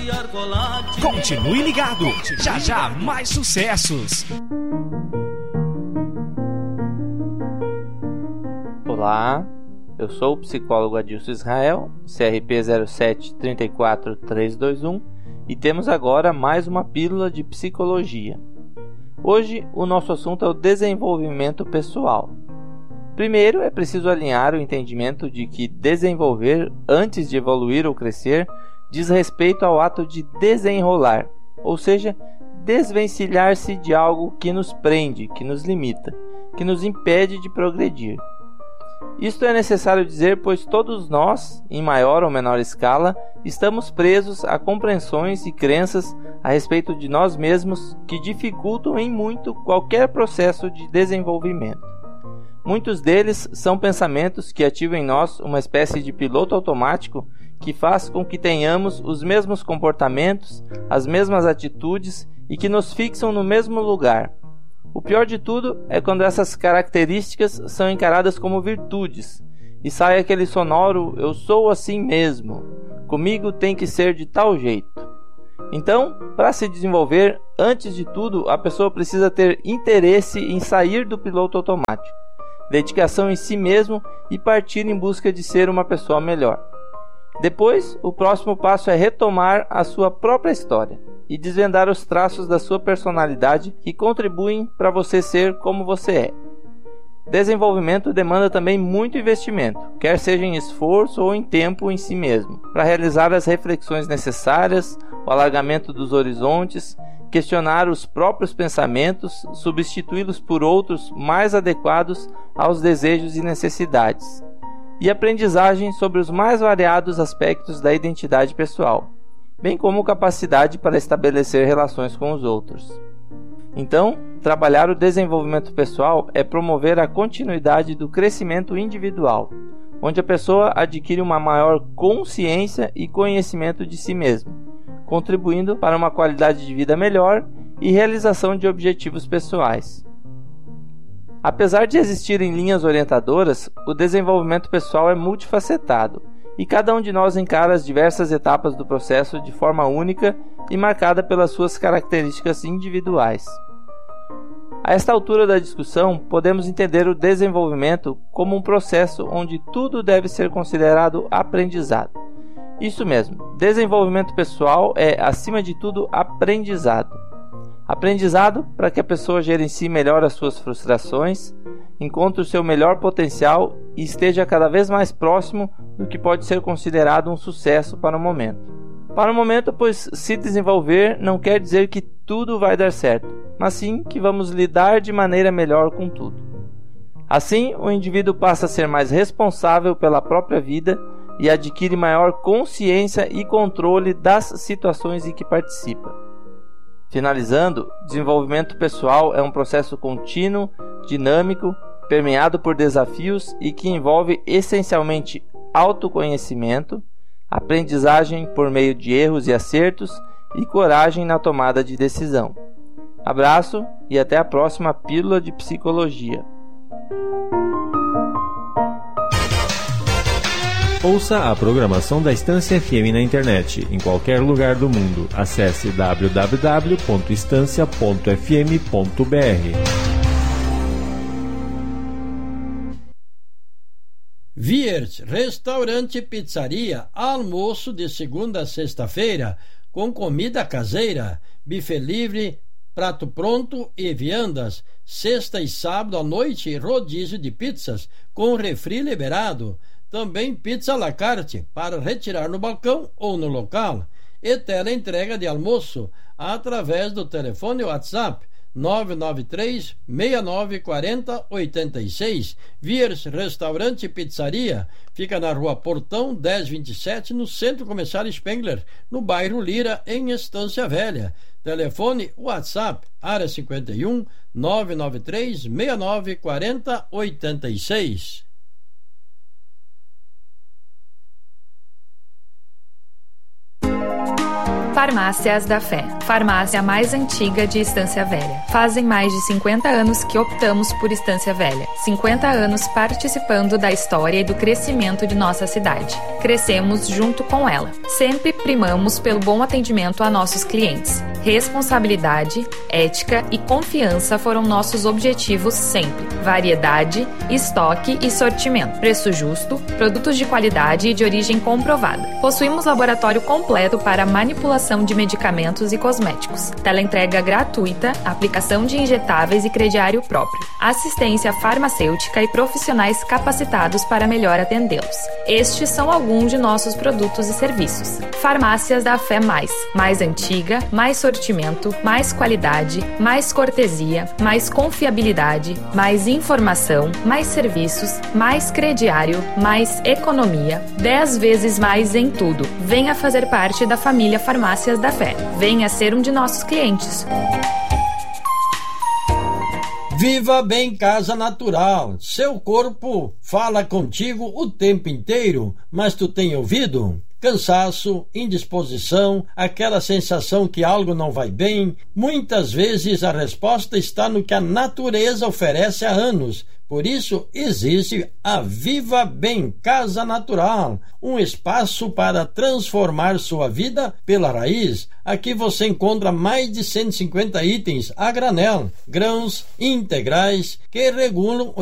Continue ligado, já já mais sucessos. Olá, eu sou o psicólogo Adilson Israel, CRP 0734321, e temos agora mais uma pílula de psicologia. Hoje o nosso assunto é o desenvolvimento pessoal. Primeiro é preciso alinhar o entendimento de que desenvolver antes de evoluir ou crescer diz respeito ao ato de desenrolar, ou seja, desvencilhar-se de algo que nos prende, que nos limita, que nos impede de progredir. Isto é necessário dizer, pois todos nós, em maior ou menor escala, estamos presos a compreensões e crenças a respeito de nós mesmos que dificultam em muito qualquer processo de desenvolvimento. Muitos deles são pensamentos que ativam em nós uma espécie de piloto automático que faz com que tenhamos os mesmos comportamentos, as mesmas atitudes e que nos fixam no mesmo lugar. O pior de tudo é quando essas características são encaradas como virtudes e sai aquele sonoro "eu sou assim mesmo, comigo tem que ser de tal jeito". Então, para se desenvolver, antes de tudo, a pessoa precisa ter interesse em sair do piloto automático, dedicação em si mesmo e partir em busca de ser uma pessoa melhor. Depois, o próximo passo é retomar a sua própria história e desvendar os traços da sua personalidade que contribuem para você ser como você é. Desenvolvimento demanda também muito investimento, quer seja em esforço ou em tempo em si mesmo, para realizar as reflexões necessárias, o alargamento dos horizontes, questionar os próprios pensamentos, substituí-los por outros mais adequados aos desejos e necessidades, e aprendizagem sobre os mais variados aspectos da identidade pessoal, bem como capacidade para estabelecer relações com os outros. Então, trabalhar o desenvolvimento pessoal é promover a continuidade do crescimento individual, onde a pessoa adquire uma maior consciência e conhecimento de si mesma, contribuindo para uma qualidade de vida melhor e realização de objetivos pessoais. Apesar de existirem linhas orientadoras, o desenvolvimento pessoal é multifacetado e cada um de nós encara as diversas etapas do processo de forma única e marcada pelas suas características individuais. A esta altura da discussão, podemos entender o desenvolvimento como um processo onde tudo deve ser considerado aprendizado. Isso mesmo, desenvolvimento pessoal é, acima de tudo, aprendizado. Aprendizado para que a pessoa gerencie melhor as suas frustrações, encontre o seu melhor potencial e esteja cada vez mais próximo do que pode ser considerado um sucesso para o momento. Para o momento, pois se desenvolver não quer dizer que tudo vai dar certo, mas sim que vamos lidar de maneira melhor com tudo. Assim, o indivíduo passa a ser mais responsável pela própria vida e adquire maior consciência e controle das situações em que participa. Finalizando, desenvolvimento pessoal é um processo contínuo, dinâmico, permeado por desafios e que envolve essencialmente autoconhecimento, aprendizagem por meio de erros e acertos e coragem na tomada de decisão. Abraço e até a próxima Pílula de Psicologia. Ouça a programação da Estância FM na internet, em qualquer lugar do mundo. Acesse www.estancia.fm.br. Viers, restaurante e pizzaria, almoço de segunda a sexta-feira, com comida caseira, buffet livre, prato pronto e viandas. Sexta e sábado à noite, rodízio de pizzas, com refri liberado. Também pizza à la carte, para retirar no balcão ou no local. E teleentrega de almoço, através do telefone WhatsApp 993 69 40 86. Viers Restaurante e Pizzaria fica na Rua Portão 1027, no Centro Comercial Spengler, no bairro Lira, em Estância Velha. Telefone WhatsApp área 51 993 69 40 86. Farmácias da Fé, farmácia mais antiga de Estância Velha. Fazem mais de 50 anos que optamos por Estância Velha. 50 anos participando da história e do crescimento de nossa cidade. Crescemos junto com ela. Sempre primamos pelo bom atendimento a nossos clientes. Responsabilidade, ética e confiança foram nossos objetivos sempre. Variedade, estoque e sortimento. Preço justo, produtos de qualidade e de origem comprovada. Possuímos laboratório completo para manipulação de medicamentos e cosméticos. Teleentrega gratuita, aplicação de injetáveis e crediário próprio. Assistência farmacêutica e profissionais capacitados para melhor atendê-los. Estes são alguns de nossos produtos e serviços. Farmácias da Fé mais antiga, mais sortimento, mais qualidade, mais cortesia, mais confiabilidade, mais informação, mais serviços, mais crediário, mais economia, 10 vezes mais em tudo. Venha fazer parte da família Farmácias da Fé. Venha ser um de nossos clientes. Viva Bem Casa Natural. Seu corpo fala contigo o tempo inteiro, mas tu tem ouvido? Cansaço, indisposição, aquela sensação que algo não vai bem. Muitas vezes a resposta está no que a natureza oferece há anos. Por isso existe a Viva Bem Casa Natural, um espaço para transformar sua vida pela raiz. Aqui você encontra mais de 150 itens a granel, grãos integrais que regulam